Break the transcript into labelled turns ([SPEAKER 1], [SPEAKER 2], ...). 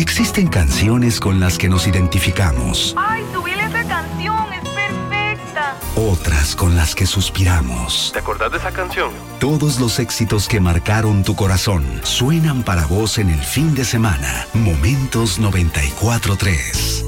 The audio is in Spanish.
[SPEAKER 1] Existen canciones con las que nos identificamos.
[SPEAKER 2] ¡Ay, subile esa canción! ¡Es perfecta!
[SPEAKER 1] Otras con las que suspiramos.
[SPEAKER 3] ¿Te acordás de esa canción?
[SPEAKER 1] Todos los éxitos que marcaron tu corazón suenan para vos en el fin de semana. Momentos 94.3.